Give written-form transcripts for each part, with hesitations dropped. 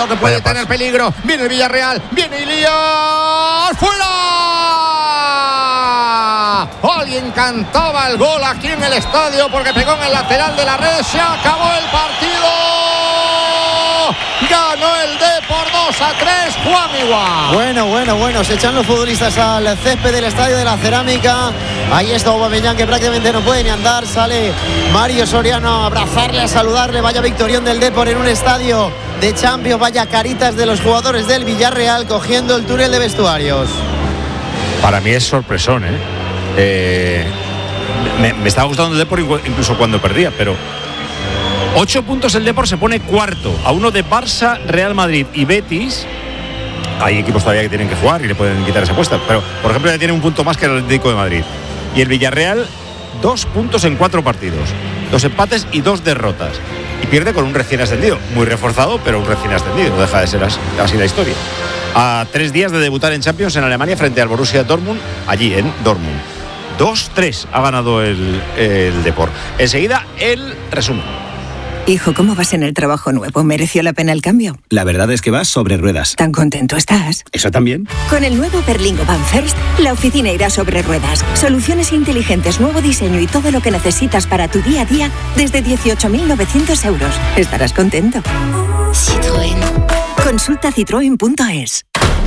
Cuidado que puede tener peligro. Viene el Villarreal. Viene Ilías. ¡Fuera! Alguien cantaba el gol aquí en el estadio porque pegó en el lateral de la red. Se acabó el partido. Ganó el Depor 2-3, Juan Igual. Bueno, se echan los futbolistas al césped del Estadio de la Cerámica. Ahí está Aubameyang, que prácticamente no puede ni andar. Sale Mario Soriano a abrazarle, a saludarle. Vaya victorión del Depor en un estadio de Champions. Vaya caritas de los jugadores del Villarreal cogiendo el túnel de vestuarios. Para mí es sorpresón, me estaba gustando el Depor incluso cuando perdía, pero 8 puntos el Depor, se pone cuarto a uno de Barça, Real Madrid y Betis. Hay equipos todavía que tienen que jugar y le pueden quitar esa apuesta, pero por ejemplo ya tiene un punto más que el Atlético de Madrid. Y el Villarreal 2 puntos en 4 partidos, 2 empates y 2 derrotas, y pierde con un recién ascendido, muy reforzado, pero un recién ascendido, no deja de ser así la historia. A 3 días de debutar en Champions en Alemania frente al Borussia Dortmund, allí en Dortmund. 2-3 ha ganado el Depor. Enseguida el resumen. Hijo, ¿cómo vas en el trabajo nuevo? ¿Mereció la pena el cambio? La verdad es que vas sobre ruedas. ¿Tan contento estás? ¿Eso también? Con el nuevo Berlingo Van First, la oficina irá sobre ruedas. Soluciones inteligentes, nuevo diseño y todo lo que necesitas para tu día a día desde 18.900 euros. Estarás contento. Citroën. Consulta citroen.es.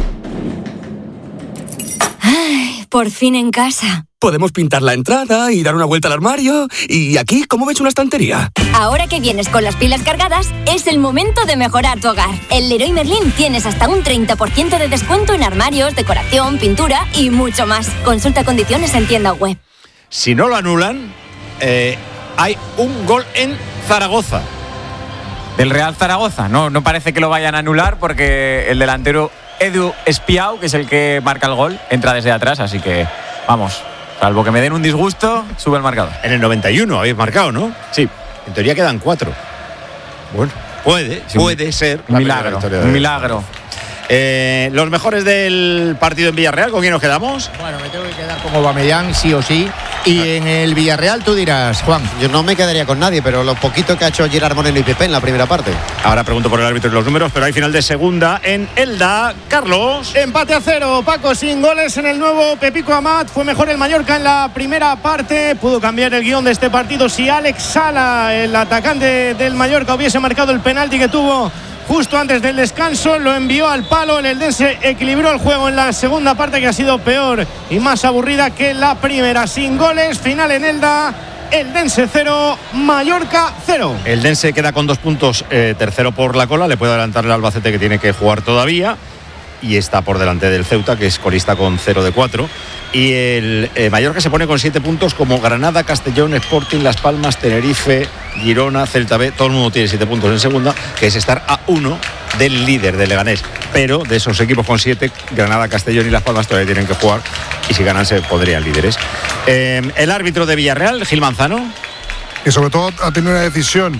Ay, por fin en casa. Podemos pintar la entrada y dar una vuelta al armario. ¿Y aquí cómo ves una estantería? Ahora que vienes con las pilas cargadas, es el momento de mejorar tu hogar. En Leroy Merlin tienes hasta un 30% de descuento en armarios, decoración, pintura y mucho más. Consulta condiciones en tienda web. Si no lo anulan, hay un gol en Zaragoza. Del Real Zaragoza. No parece que lo vayan a anular porque el delantero Edu Espiau, que es el que marca el gol, entra desde atrás, así que vamos. Salvo que me den un disgusto, sube el marcador. En el 91 habéis marcado, ¿no? Sí. En teoría quedan 4. Bueno, puede ser. Un milagro. Los mejores del partido en Villarreal, ¿con quién nos quedamos? Bueno, me tengo que quedar con Aubameyang, sí o sí. Y en el Villarreal tú dirás, Juan. Yo no me quedaría con nadie, pero lo poquito que ha hecho Gerard Moreno y Pepe en la primera parte. Ahora pregunto por el árbitro y los números, pero hay final de segunda en Elda. Carlos. Empate a 0, Paco, sin goles en el nuevo Pepico Amat. Fue mejor el Mallorca en la primera parte. Pudo cambiar el guión de este partido si Alex Sala, el atacante del Mallorca, hubiese marcado el penalti que tuvo justo antes del descanso. Lo envió al palo. El eldense equilibró el juego en la segunda parte, que ha sido peor y más aburrida que la primera. Sin goles, final en Elda. Eldense 0, Mallorca 0. Eldense queda con 2 puntos, tercero por la cola. Le puede adelantar el Albacete, que tiene que jugar todavía, y está por delante del Ceuta, que es colista con 0 de 4. Y el Mallorca se pone con 7 puntos, como Granada, Castellón, Sporting, Las Palmas, Tenerife, Girona, Celta B. Todo el mundo tiene 7 puntos en segunda, que es estar a 1 del líder, del Leganés. Pero de esos equipos con 7, Granada, Castellón y Las Palmas todavía tienen que jugar, y si ganan se podrían líderes. El árbitro de Villarreal, Gil Manzano, que sobre todo ha tenido una decisión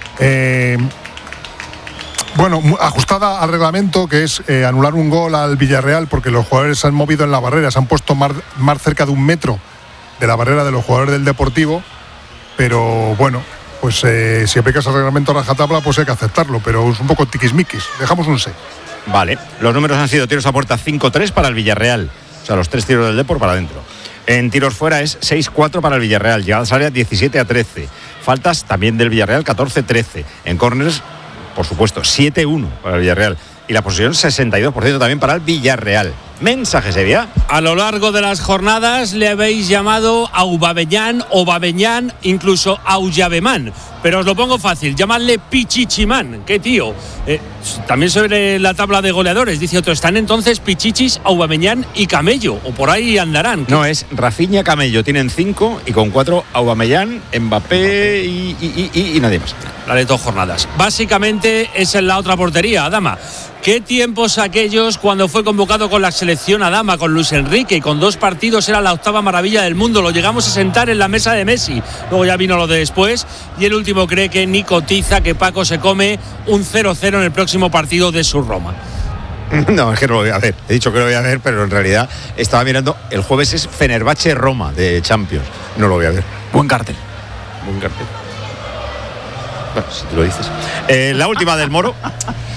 ajustada al reglamento, que es anular un gol al Villarreal porque los jugadores se han movido en la barrera, se han puesto más cerca de 1 metro de la barrera de los jugadores del Deportivo. Pero bueno, pues si aplicas el reglamento a rajatabla, pues hay que aceptarlo, pero es un poco tiquismiquis. Dejamos un 6. Vale, los números han sido tiros a puerta 5-3 para el Villarreal, o sea, los 3 tiros del Depor para adentro. En tiros fuera es 6-4 para el Villarreal, llegadas a área 17-13, faltas también del Villarreal 14-13, en córners, por supuesto, 7-1 para el Villarreal, y la posesión 62% también para el Villarreal. Mensaje, Sevilla. A lo largo de las jornadas le habéis llamado Aubameyang, Aubameyang, incluso Auyabemán. Pero os lo pongo fácil, llamadle Pichichimán. ¡Qué tío! También sobre la tabla de goleadores, dice otro, están entonces Pichichis, Aubameyang y Camello, o por ahí andarán. No, es Rafinha, Camello, tienen 5, y con 4 Aubameyang, Mbappé y nadie más. La de 2 jornadas. Básicamente es en la otra portería, Adama. ¿Qué tiempos aquellos cuando fue convocado con la selección Adama, con Luis Enrique, y con 2 partidos era la 8ª maravilla del mundo? Lo llegamos a sentar en la mesa de Messi. Luego ya vino lo de después. Y el último cree que ni cotiza que Paco se come un 0-0 en el próximo partido de su Roma. No, es que no lo voy a ver. He dicho que lo voy a ver, pero en realidad estaba mirando. El jueves es Fenerbahce-Roma de Champions. No lo voy a ver. Buen cartel. Bueno, si tú lo dices. La última del Moro.